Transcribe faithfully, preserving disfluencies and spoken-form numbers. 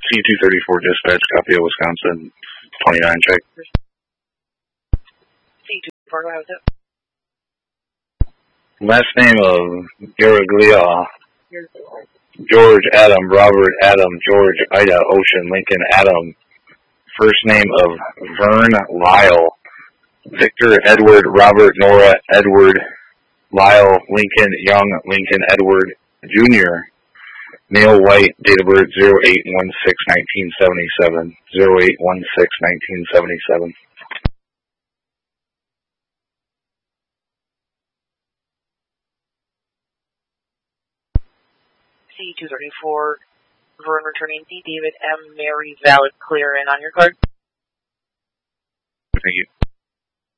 C two thirty-four dispatch, copy of Wisconsin twenty-nine, check. C two thirty-four, go ahead with it. Last name of Garaglia, George, Adam, Robert, Adam, George, Ida, Ocean, Lincoln, Adam. First name of Vern Lyle, Victor, Edward, Robert, Nora, Edward, Lyle, Lincoln, Young, Lincoln, Edward, Junior Neil White, date of birth zero eight one six nineteen seventy-seven, zero eight one six nineteen seventy-seven. C two thirty-four, Vern returning D. David M. Mary, valid, clear, and on your card. Thank you.